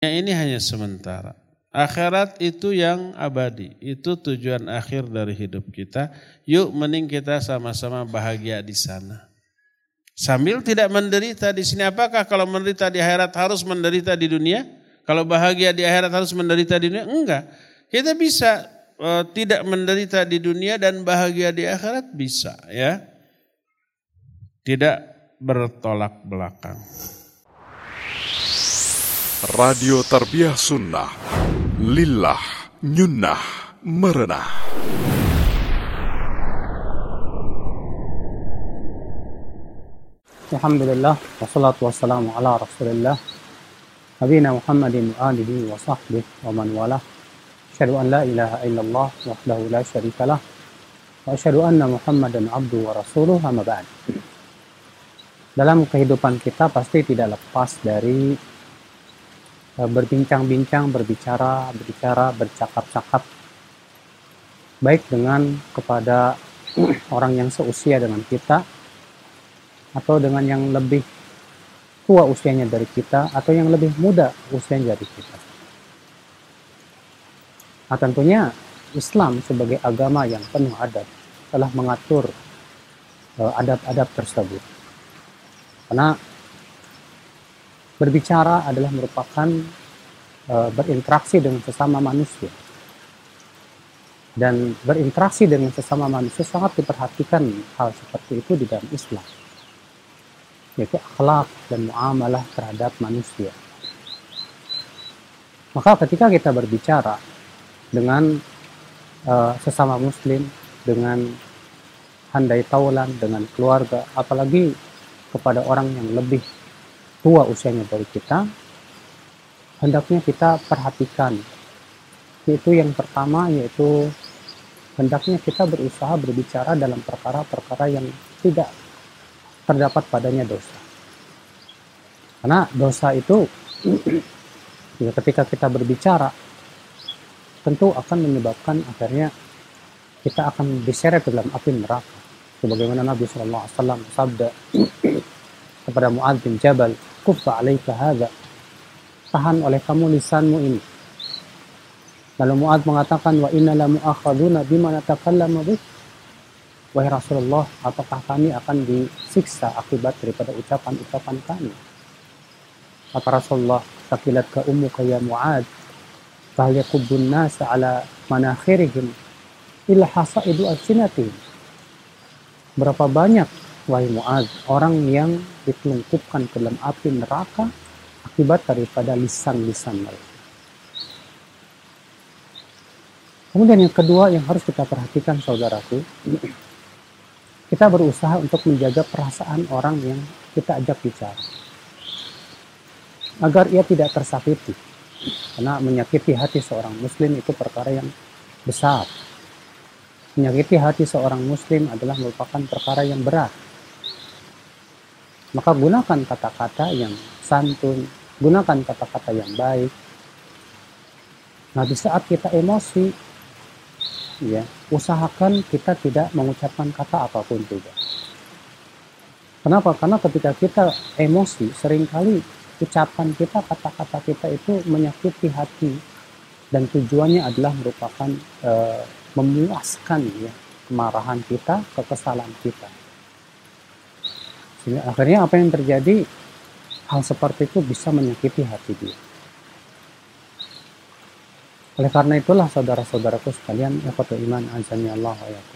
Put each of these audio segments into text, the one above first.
Ini hanya sementara. Akhirat itu yang abadi, itu tujuan akhir dari hidup kita. Yuk mending kita sama-sama bahagia di sana. Sambil tidak menderita di sini. Apakah kalau menderita di akhirat harus menderita di dunia? Kalau bahagia di akhirat harus menderita di dunia? Enggak. Kita bisa tidak menderita di dunia dan bahagia di akhirat bisa, ya. Tidak bertolak belakang. Radio Tarbiyah Sunnah, lillah, nyunnah, merenah. Alhamdulillah, wassalatu wassalamu ala rasulillah, nabiyina Muhammadin wa alihi wa sahbihi wa man walah. Asyhadu an la ilaha illallah wahdahu la syarikalah wa asyhadu anna Muhammadan abduhu wa rasuluh, amma ba'd. Dalam kehidupan kita pasti tidak lepas dari berbincang-bincang, berbicara, bercakap-cakap, baik dengan kepada orang yang seusia dengan kita, atau dengan yang lebih tua usianya dari kita, atau yang lebih muda usianya dari kita. Nah, tentunya Islam sebagai agama yang penuh adab telah mengatur adab-adab tersebut. Karena berbicara adalah merupakan berinteraksi dengan sesama manusia. Dan berinteraksi dengan sesama manusia sangat diperhatikan hal seperti itu di dalam Islam. Yaitu akhlak dan muamalah terhadap manusia. Maka ketika kita berbicara dengan sesama muslim, dengan handai taulan, dengan keluarga, apalagi kepada orang yang lebih tua usianya dari kita, hendaknya kita perhatikan. Yaitu yang pertama, yaitu hendaknya kita berusaha berbicara dalam perkara-perkara yang tidak terdapat padanya dosa. Karena dosa itu ketika kita berbicara tentu akan menyebabkan akhirnya kita akan diseret dalam api neraka. Sebagaimana Nabi SAW bersabda kepada Mu'adz bin Jabal, "Kuffa 'alaika hadza." Tahan oleh kamu lisanmu ini. Lalu Mu'adz mengatakan, "Wa inna la mu'akhadzuna bima natakallamu bih." Wahai Rasulullah, apakah kami akan disiksa akibat daripada ucapan-ucapan kami? Kata Rasulullah, "Takilatka ummuka ya Mu'adz, fahal yakubbun nasa ala manakhirihim illa hasaidu alsinatihim." Berapa banyak, wahai Mu'adz, orang yang ditelungkupkan ke dalam api neraka akibat daripada lisan-lisan mereka. Kemudian yang kedua yang harus kita perhatikan, saudaraku, kita berusaha untuk menjaga perasaan orang yang kita ajak bicara, agar ia tidak tersakiti. Karena menyakiti hati seorang muslim itu perkara yang besar. Menyakiti hati seorang muslim adalah merupakan perkara yang berat. Maka gunakan kata-kata yang santun, gunakan kata-kata yang baik. Nah, di saat kita emosi, ya, usahakan kita tidak mengucapkan kata apapun juga. Kenapa? Karena ketika kita emosi, seringkali ucapan kita, kata-kata kita itu menyakiti hati, dan tujuannya adalah merupakan memuaskan, ya, kemarahan kita, kekesalan kita. Sehingga akhirnya apa yang terjadi, hal seperti itu bisa menyakiti hati dia. Oleh karena itulah saudara-saudaraku sekalian, ikhwatul iman, azani Allah wa iyyakum,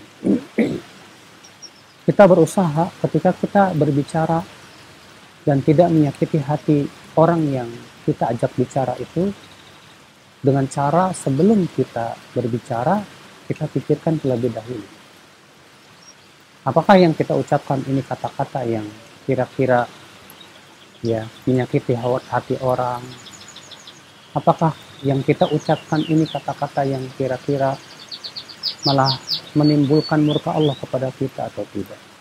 kita berusaha ketika kita berbicara dan tidak menyakiti hati orang yang kita ajak bicara itu, dengan cara sebelum kita berbicara, kita pikirkan terlebih dahulu. Apakah yang kita ucapkan ini kata-kata yang kira-kira, ya, menyakiti hati orang? Apakah yang kita ucapkan ini kata-kata yang kira-kira malah menimbulkan murka Allah kepada kita atau tidak?